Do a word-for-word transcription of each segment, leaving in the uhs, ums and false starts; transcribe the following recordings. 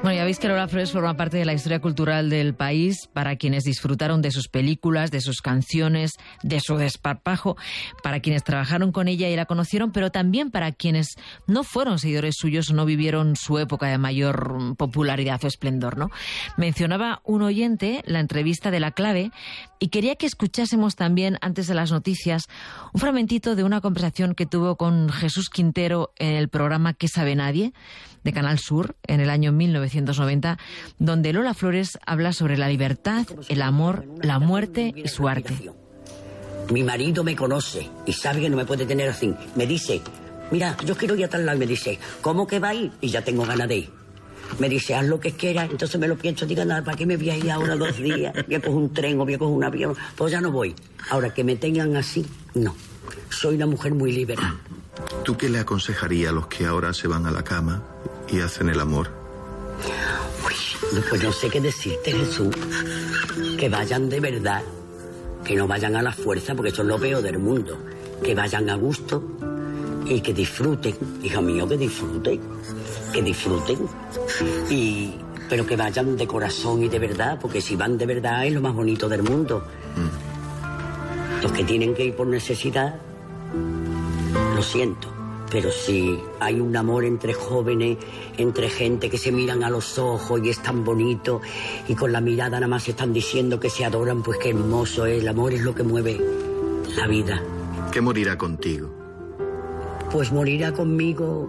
Bueno, ya veis que Lola Flores forma parte de la historia cultural del país, para quienes disfrutaron de sus películas, de sus canciones, de su desparpajo, para quienes trabajaron con ella y la conocieron, pero también para quienes no fueron seguidores suyos o no vivieron su época de mayor popularidad o esplendor, ¿no? Mencionaba un oyente la entrevista de La Clave y quería que escuchásemos también, antes de las noticias, un fragmentito de una conversación que tuvo con Jesús Quintero en el programa ¿Qué sabe nadie?, de Canal Sur, en el año mil novecientos noventa, donde Lola Flores habla sobre la libertad, el amor, la muerte y su arte. Mi marido me conoce y sabe que no me puede tener así. Me dice, mira, yo quiero ir a tal lado. Y me dice, ¿cómo que va a ir? Y ya tengo ganas de ir. Me dice, haz lo que quieras. Entonces me lo pienso, diga nada, ¿para qué me voy a ir ahora dos días? Voy a coger un tren o voy a coger un avión. Pues ya no voy. Ahora, que me tengan así, no. Soy una mujer muy liberal. ¿Tú qué le aconsejarías a los que ahora se van a la cama y hacen el amor? Uy, pues no sé qué decirte, Jesús. Que vayan de verdad. Que no vayan a la fuerza, porque eso es lo peor del mundo. Que vayan a gusto y que disfruten. Hijo mío, que disfruten. Que disfruten. Y, pero que vayan de corazón y de verdad, porque si van de verdad es lo más bonito del mundo. Mm. Los que tienen que ir por necesidad, lo siento. Pero si hay un amor entre jóvenes, entre gente que se miran a los ojos y es tan bonito, y con la mirada nada más están diciendo que se adoran, pues qué hermoso es. El amor es lo que mueve la vida. ¿Qué morirá contigo? Pues morirá conmigo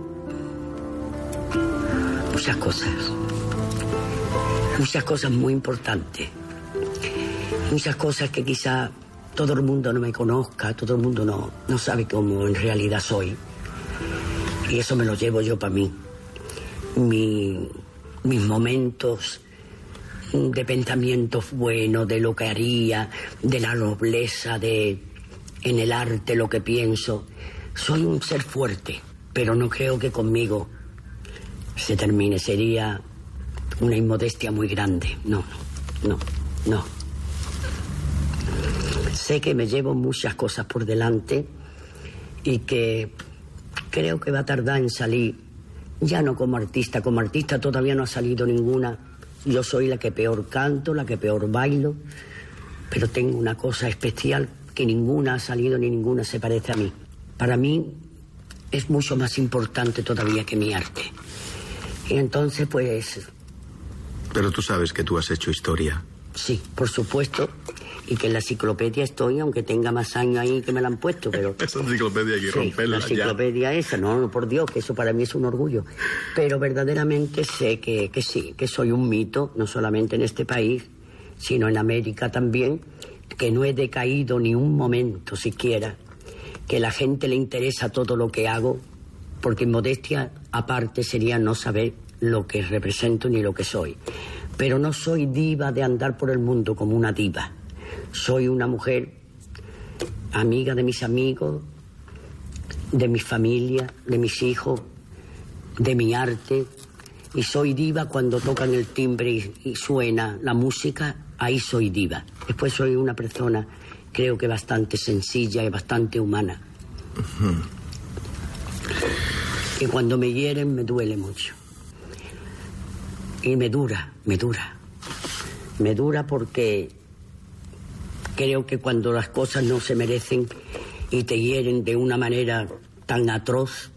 muchas cosas. Muchas cosas muy importantes. Muchas cosas que quizá todo el mundo no me conozca, todo el mundo no, no sabe cómo en realidad soy. Y eso me lo llevo yo para mí. Mi, mis momentos de pensamientos buenos, de lo que haría, de la nobleza, de en el arte lo que pienso. Soy un ser fuerte, pero no creo que conmigo se termine. Sería una inmodestia muy grande. No, no, no. Sé que me llevo muchas cosas por delante y que creo que va a tardar en salir, ya no como artista, como artista todavía no ha salido ninguna. Yo soy la que peor canto, la que peor bailo, pero tengo una cosa especial que ninguna ha salido ni ninguna se parece a mí. Para mí es mucho más importante todavía que mi arte. Y entonces, pues... Pero tú sabes que tú has hecho historia. Sí, por supuesto. Y que en la enciclopedia estoy, aunque tenga más años ahí que me la han puesto, pero... Esa enciclopedia hay que sí, romperla. La enciclopedia ya. Esa, no, no, por Dios, que eso para mí es un orgullo. Pero verdaderamente sé que, que sí, que soy un mito, no solamente en este país, sino en América también, que no he decaído ni un momento siquiera, que a la gente le interesa todo lo que hago, porque modestia aparte sería no saber lo que represento ni lo que soy. Pero no soy diva de andar por el mundo como una diva. Soy una mujer amiga de mis amigos, de mi familia, de mis hijos, de mi arte. Y soy diva cuando tocan el timbre y, y suena la música, ahí soy diva. Después soy una persona, creo que bastante sencilla y bastante humana. Uh-huh. Y cuando me hieren me duele mucho. Y me dura, me dura. Me dura porque... creo que cuando las cosas no se merecen y te hieren de una manera tan atroz,